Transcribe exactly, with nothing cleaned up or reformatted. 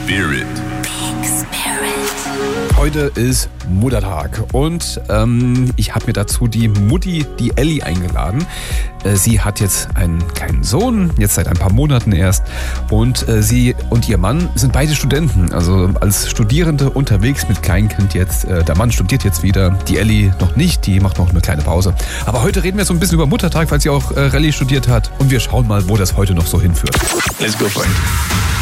Spirit. Heute ist Muttertag und ähm, ich habe mir dazu die Mutti, die Elli, eingeladen. Äh, sie hat jetzt einen kleinen Sohn, jetzt seit ein paar Monaten erst. Und äh, sie und ihr Mann sind beide Studenten, also als Studierende unterwegs mit Kleinkind jetzt. Äh, der Mann studiert jetzt wieder, die Elli noch nicht, die macht noch eine kleine Pause. Aber heute reden wir so ein bisschen über Muttertag, weil sie auch äh, Rallye studiert hat. Und wir schauen mal, wo das heute noch so hinführt. Let's go for it.